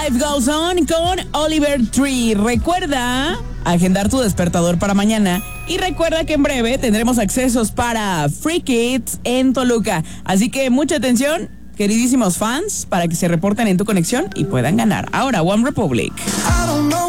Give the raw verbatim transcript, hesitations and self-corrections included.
Life Goes On con Oliver Tree. Recuerda agendar tu despertador para mañana y recuerda que en breve tendremos accesos para Free Kids en Toluca. Así que mucha atención, queridísimos fans, para que se reporten en tu conexión y puedan ganar. Ahora, One Republic.